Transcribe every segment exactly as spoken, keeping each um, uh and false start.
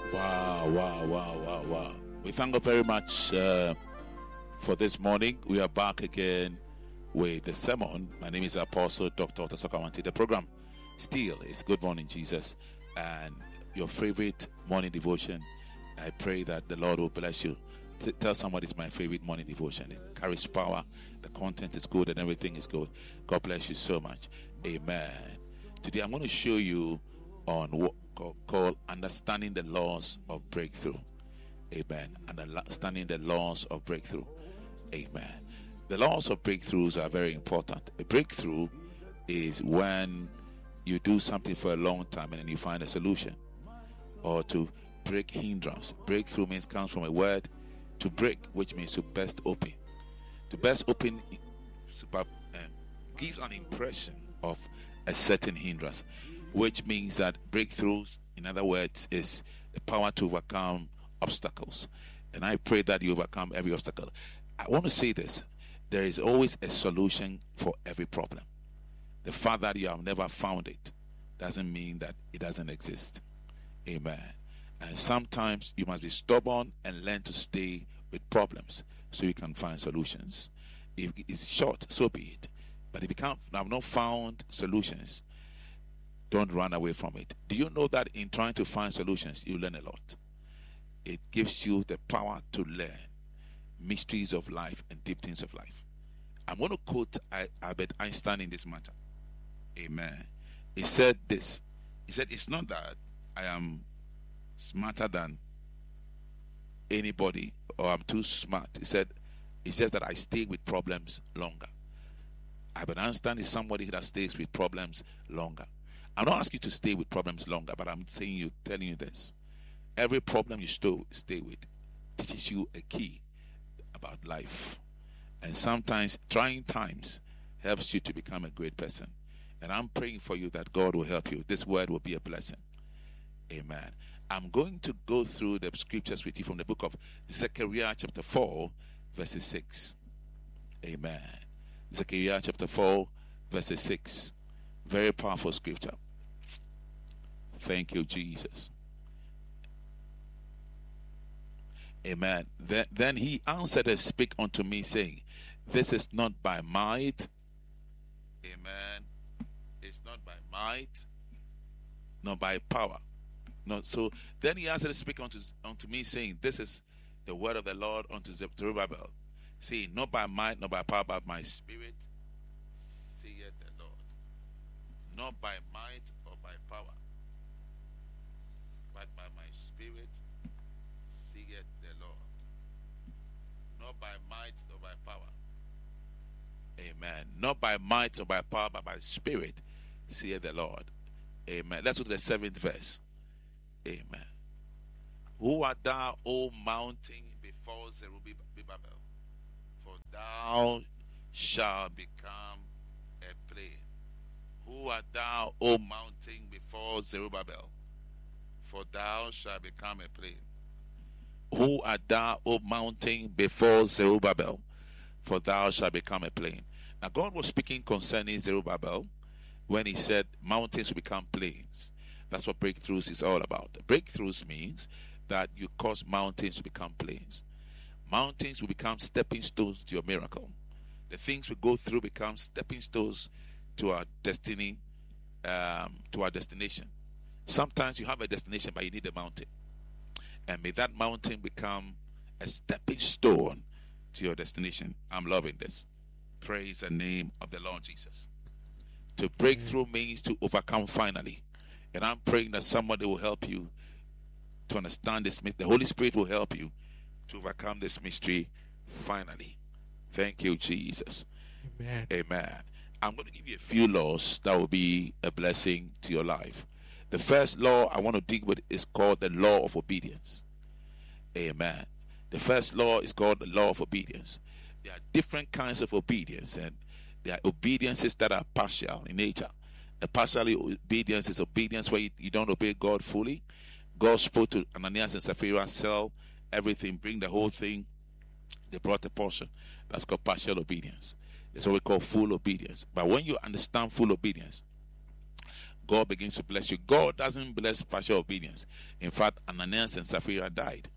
Wow, wow, wow, wow, wow. We thank God very much uh, for this morning. We are back again with the sermon. My name is Apostle Doctor Otasokawanti. The program still is Good Morning Jesus and your favorite morning devotion. I pray that the Lord will bless you. T- tell somebody it's my favorite morning devotion. It carries power. The content is good and everything is good. God bless you so much. Amen. Today I'm going to show you on what called understanding the laws of breakthrough. Amen. Understanding the laws of breakthrough. Amen. The laws of breakthroughs are very important. A breakthrough is when you do something for a long time and then you find a solution. Or to break hindrance. Breakthrough means comes from a word to break, which means to burst open. To burst open uh, gives an impression of a certain hindrance, which means that breakthroughs, in other words, is the power to overcome obstacles. And I pray that you overcome every obstacle. I want to say this. There is always a solution for every problem. The fact that you have never found it doesn't mean that it doesn't exist. Amen. And sometimes you must be stubborn and learn to stay with problems so you can find solutions. If it's short, so be it. But if you can't, have not found solutions, don't run away from it. Do you know that in trying to find solutions, you learn a lot? It gives you the power to learn mysteries of life and deep things of life. I'm going to quote Albert Einstein in this matter. Amen. He said this. He said, it's not that I am smarter than anybody or I'm too smart. He said, it's just that I stay with problems longer. Albert Einstein is somebody that stays with problems longer. I'm not asking you to stay with problems longer, but I'm saying you, telling you this. Every problem you st- stay with teaches you a key about life. And sometimes trying times helps you to become a great person. And I'm praying for you that God will help you. This word will be a blessing. Amen. I'm going to go through the scriptures with you from the book of Zechariah chapter four, verses six. Amen. Zechariah chapter four, verses six. Very powerful scripture. Thank you, Jesus. Amen. Then, then he answered and spake unto me, saying, this is not by might. Amen. It's not by might, nor by power. No, so then he answered and spake unto, unto me, saying, this is the word of the Lord unto Zerubbabel, saying, not by might, nor by power, but by spirit, saith the Lord. Not by might or by power, but by my spirit, saith the Lord. Not by might or by power. Amen. Not by might or by power, but by spirit, saith the Lord. Amen. Let's go to the seventh verse. Amen. Who art thou, O mountain, before Zerubbabel? For thou shalt become a plain. Who art thou, O mountain, before Zerubbabel? For thou shalt become a plain. Who art thou, O mountain, before Zerubbabel? For thou shalt become a plain. Now God was speaking concerning Zerubbabel when he said mountains will become plains. That's what breakthroughs is all about. Breakthroughs means that you cause mountains to become plains. Mountains will become stepping stones to your miracle. The things we go through become stepping stones to our destiny, um, to our destination. Sometimes you have a destination, but you need a mountain. And may that mountain become a stepping stone to your destination. I'm loving this. Praise the name of the Lord Jesus. To break through means to overcome finally. And I'm praying that somebody will help you to understand this. The Holy Spirit will help you to overcome this mystery finally. Thank you, Jesus. Amen. Amen. I'm going to give you a few laws that will be a blessing to your life. The first law I want to deal with is called the law of obedience. Amen. The first law is called the law of obedience. There are different kinds of obedience, and there are obediences that are partial in nature. A partial obedience is obedience where you, you don't obey God fully. God spoke to Ananias and Sapphira, sell everything, bring the whole thing. They brought a portion. That's called partial obedience. It's what we call full obedience. But when you understand full obedience, God begins to bless you. God doesn't bless partial obedience. In fact, Ananias and Sapphira died.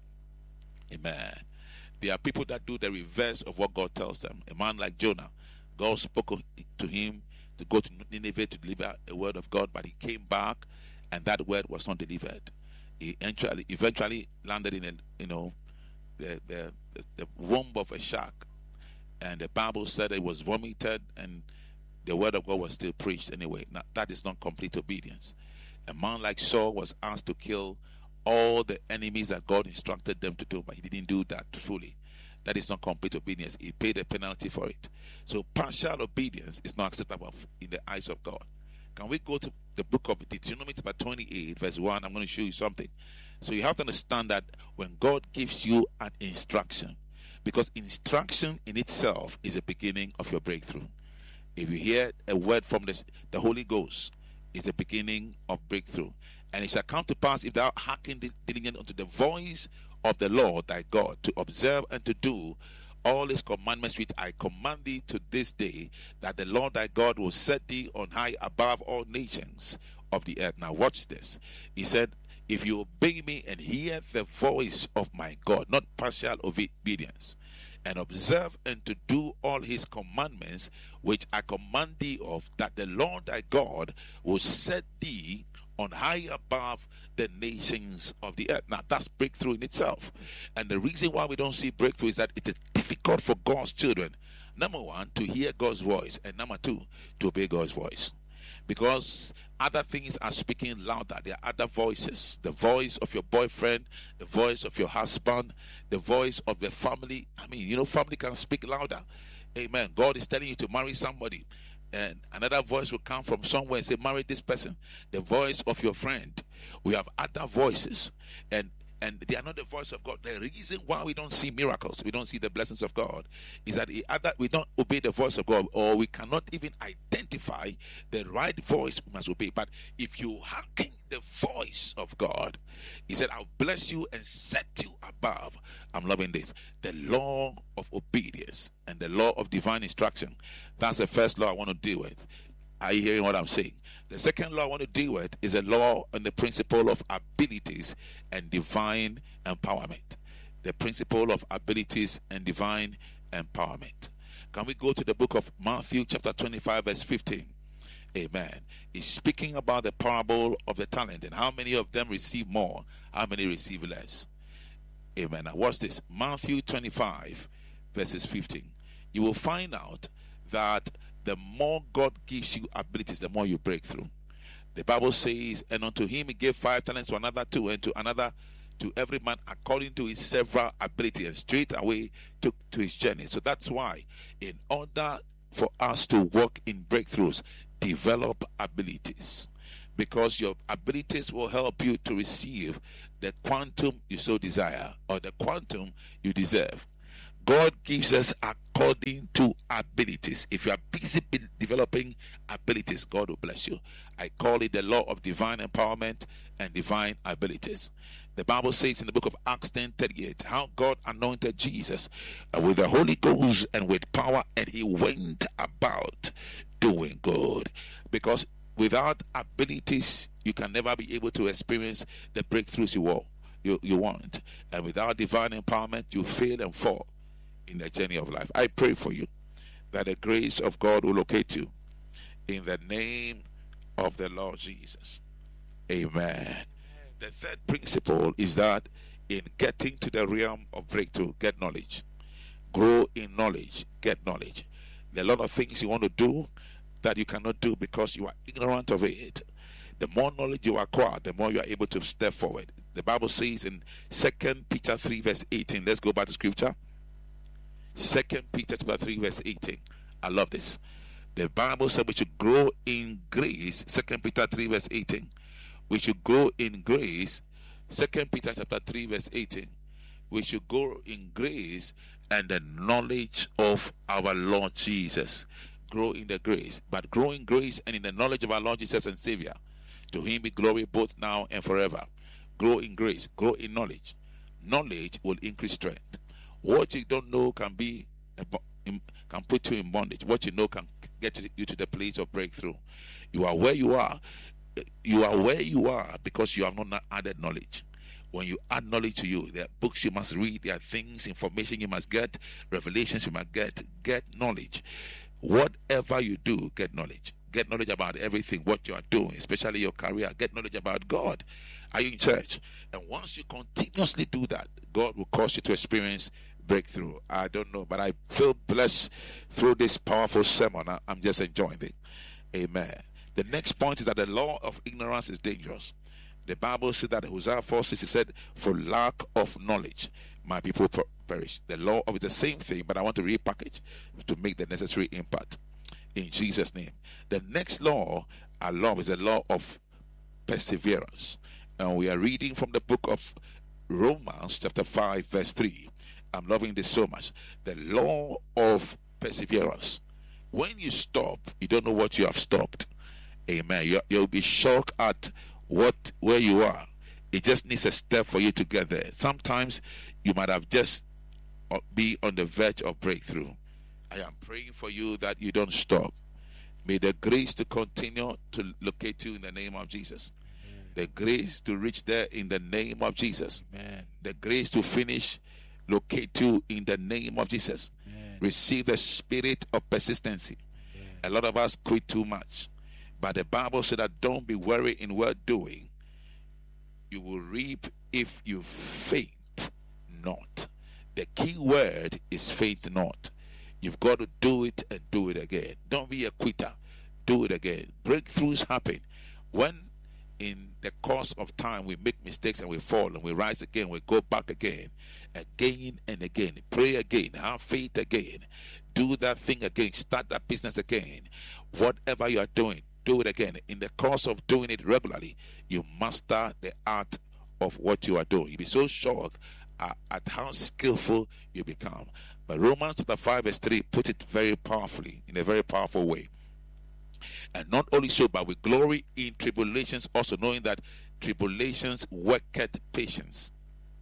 Amen. There are people that do the reverse of what God tells them. A man like Jonah, God spoke to him to go to Nineveh to deliver a word of God, but he came back and that word was not delivered. He eventually, eventually landed in a, you know, the, the, the womb of a shark. And the Bible said it was vomited and the word of God was still preached anyway. Now, that is not complete obedience. A man like Saul was asked to kill all the enemies that God instructed them to do, but he didn't do that fully. That is not complete obedience. He paid a penalty for it. So partial obedience is not acceptable in the eyes of God. Can we go to the book of Deuteronomy chapter twenty-eight, verse one? I'm going to show you something. So you have to understand that when God gives you an instruction, because instruction in itself is the beginning of your breakthrough. If you hear a word from this, the Holy Ghost is the beginning of breakthrough. And it shall come to pass, if thou hearken diligently unto the voice of the Lord thy God, to observe and to do all his commandments which I command thee to this day, that the Lord thy God will set thee on high above all nations of the earth. Now watch this. He said, if you obey me and hear the voice of my God, not partial obedience, and observe and to do all his commandments which I command thee of, that the Lord thy God will set thee on high above the nations of the earth. Now that's breakthrough in itself. And the reason why we don't see breakthrough is that it is difficult for God's children, number one, to hear God's voice, and number two, to obey God's voice. Because other things are speaking louder. There are other voices. The voice of your boyfriend, the voice of your husband, the voice of the family. I mean, you know, family can speak louder. Amen. God is telling you to marry somebody, and another voice will come from somewhere and say, marry this person. The voice of your friend. We have other voices, and and they are not the voice of God. The reason why we don't see miracles, we don't see the blessings of God, is that either we don't obey the voice of God, or we cannot even identify the right voice we must obey. But if you hearken the voice of God, he said, I'll bless you and set you above. I'm loving this. The law of obedience and the law of divine instruction. That's the first law I want to deal with. Are you hearing what I'm saying? The second law I want to deal with is a law and the principle of abilities and divine empowerment. The principle of abilities and divine empowerment. Can we go to the book of Matthew chapter twenty-five verse fifteen? Amen. He's speaking about the parable of the talent and how many of them receive more, how many receive less. Amen. Now watch this. Matthew twenty-five verses fifteen. You will find out that the more God gives you abilities, the more you break through. The Bible says, and unto him he gave five talents, to another two, and to another, to every man according to his several ability, and straight away took to his journey. So that's why, in order for us to walk in breakthroughs, develop abilities. Because your abilities will help you to receive the quantum you so desire, or the quantum you deserve. God gives us according to abilities. If you are busy developing abilities, God will bless you. I call it the law of divine empowerment and divine abilities. The Bible says in the book of Acts ten thirty-eight, how God anointed Jesus with the Holy Ghost and with power, and he went about doing good. Because without abilities, you can never be able to experience the breakthroughs you want. You, you want. And without divine empowerment, you fail and fall in the journey of life. I pray for you that the grace of God will locate you in the name of the Lord Jesus. Amen. The third principle is that in getting to the realm of breakthrough, get knowledge. Grow in knowledge, get knowledge. There are a lot of things you want to do that you cannot do because you are ignorant of it. The more knowledge you acquire, the more you are able to step forward. The Bible says in Second Peter three verse eighteen. Let's go back to scripture. Second Peter chapter three verse eighteen. I love this. The Bible said we should grow in grace. Second Peter three verse eighteen. We should grow in grace. Second Peter chapter three verse eighteen. We should grow in grace and the knowledge of our Lord Jesus. Grow in the grace. But grow in grace and in the knowledge of our Lord Jesus and Savior. To him be glory both now and forever. Grow in grace. Grow in knowledge. Knowledge will increase strength. What you don't know can be can put you in bondage. What you know can get you to the place of breakthrough. You are where you are. you are where you are because you have not added knowledge. When you add knowledge to you, there are books you must read, there are things, information you must get, revelations you must get. Get knowledge. Whatever you do, get knowledge. Get knowledge about everything, what you are doing, especially your career. Get knowledge about God. Are you in church? And once you continuously do that, God will cause you to experience breakthrough. I don't know, but I feel blessed through this powerful sermon. I'm just enjoying it. Amen. The next point is that the law of ignorance is dangerous. The Bible says that Hosea four six, it said, for lack of knowledge, my people per- perish. The law of it's the same thing, but I want to repackage to make the necessary impact. In Jesus' name. The next law I love is the law of perseverance. And we are reading from the book of Romans, chapter five, verse three. I'm loving this so much. The law of perseverance. When you stop, you don't know what you have stopped. Amen. You, you'll be shocked at what where you are. It just needs a step for you to get there. Sometimes you might have just be on the verge of breakthrough. I am praying for you that you don't stop. May the grace to continue to locate you in the name of Jesus. Amen. The grace to reach there in the name of Jesus. Amen. The grace to finish locate you in the name of Jesus. Amen. Receive the spirit of persistency. Amen. A lot of us quit too much. But the Bible said that don't be weary in well doing. You will reap if you faint not. The key word is faint not. You've got to do it and do it again. Don't be a quitter. Do it again. Breakthroughs happen when in the course of time we make mistakes and we fall and we rise again, we go back again, again and again. Pray again. Have faith again. Do that thing again. Start that business again. Whatever you are doing, do it again. In the course of doing it regularly, you master the art of what you are doing. You'll be so shocked at, at how skillful you become. But Romans chapter five verse three puts it very powerfully, in a very powerful way. And not only so, but we glory in tribulations, also knowing that tribulations worketh patience.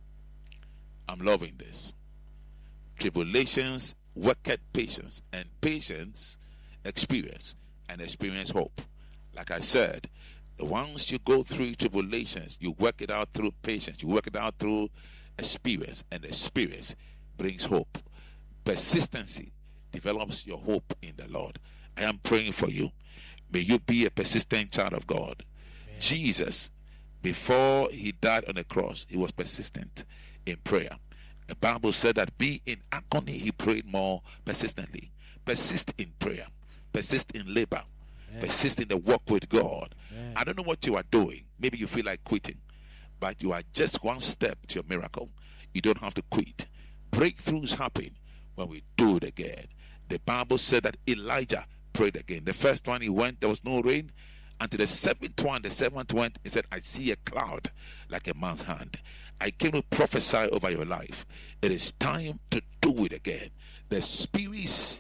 I'm loving this. Tribulations worketh patience, and patience experience, and experience hope. Like I said, once you go through tribulations, you work it out through patience, you work it out through experience, and experience brings hope. Persistency develops your hope in the Lord. I am praying for you. May you be a persistent child of God. Amen. Jesus, before he died on the cross, he was persistent in prayer. The Bible said that being in agony, he prayed more persistently. Persist in prayer. Persist in labor. Amen. Persist in the walk with God. Amen. I don't know what you are doing. Maybe you feel like quitting, but you are just one step to your miracle. You don't have to quit. Breakthroughs happen when we do it again. The Bible said that Elijah prayed again. The first one he went, there was no rain. Until the seventh one, the seventh went, he said, I see a cloud like a man's hand. I came to prophesy over your life. It is time to do it again. The spirits